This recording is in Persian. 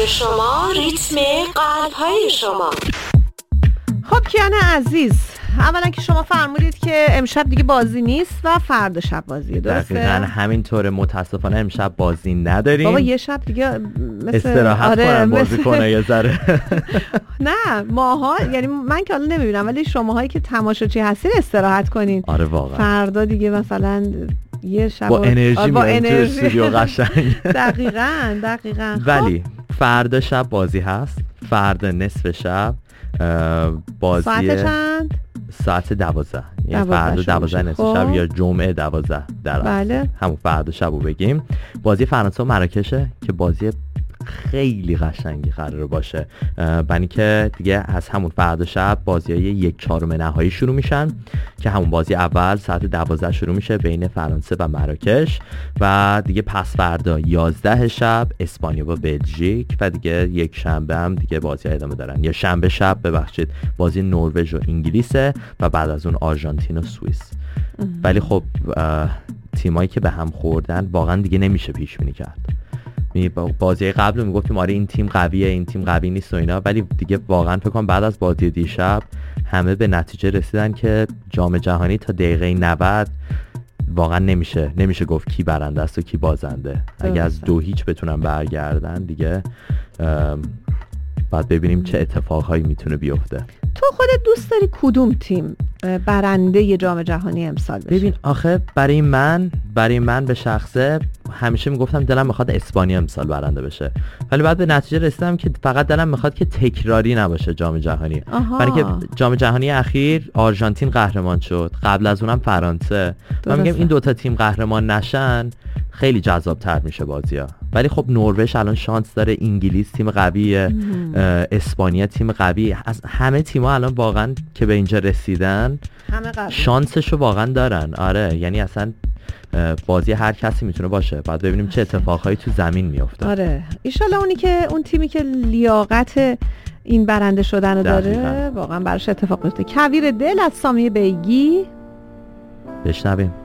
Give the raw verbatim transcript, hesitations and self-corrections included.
رادیوی شما، ریتم قلب‌های شما. خب کیان عزیز، اولا که شما فرمودید که امشب دیگه بازی نیست و فردا شب بازیه، درسته؟ دقیقاً همینطوره. متاسفانه امشب بازی نداریم. بابا یه شب دیگه مثل استراحت آره کنن بازی مثل... کنه یه ذره. نه ماها، یعنی من که حالا نمیبینم، ولی شماهایی که تماشاچی هستین استراحت کنین. آره واقعا. فردا دیگه مثلا یه شب با انرژی با میاد تو انرژی استودیو قشنگ. دقیقاً دقیقاً. ولی فردا شب بازی هست. فردا نصف شب بازی. ساعت چند؟ ساعت دوازده. یعنی فردا دوازده نصف خب. شب یا جمعه دوازده در بله. همون فردا شب رو بگیم. بازی فرانسه و مراکشه که بازی خیلی قشنگی قراره باشه، برای که دیگه از همون فردا شب بازی‌های یک چهارم نهایی شروع میشن که همون بازی اول ساعت دوازده شروع میشه بین فرانسه و مراکش و دیگه پس فردا یازده شب اسپانیا با بلژیک و دیگه یک شنبه هم دیگه بازی ادامه دارن، یا شنبه شب ببخشید بازی نروژ و انگلیسه و بعد از اون آرژانتین و سوئیس. ولی خب تیمایی که به هم خوردن واقعا دیگه نمیشه پیش بینی کرد. بازی قبل میگفتیم آره این تیم قویه این تیم قوی نیست و اینا، ولی دیگه واقعا فکر کنم بعد از بازی دیشب همه به نتیجه رسیدن که جام جهانی تا دقیقه نود واقعا نمیشه نمیشه گفت کی برنده است و کی بازنده. اگه از دو هیچ بتونن برگردن دیگه بعد ببینیم چه اتفاقهایی میتونه بیفته. تو خودت دوست داری کدوم تیم برنده ی جام جهانی امسال بشه؟ ببین آخه برای من برای من به شخصه همیشه میگفتم دلم میخواد اسپانیا امسال برنده بشه، ولی بعد به نتیجه رسیدم که فقط دلم میخواد که تکراری نباشه جام جهانی. برای که جام جهانی اخیر آرژانتین قهرمان شد، قبل از اونم فرانسه. من میگم این دوتا تیم قهرمان نشن خیلی جذاب‌تر میشه بازی‌ها. ولی خب نروژ الان شانس داره، انگلیس تیم قویه، اسپانیا تیم قوی، از همه تیم‌ها الان واقعا که به اینجا رسیدن همه قوی شانسشو واقعا دارن. آره یعنی اصلا بازی هر کسی میتونه باشه. بعد ببینیم چه اتفاقهایی تو زمین میفته. آره ایشالله اونی که اون تیمی که لیاقت این برنده شدن رو داره واقعا براش اتفاق میفته. کویر دل از سامی بیگی بشنویم.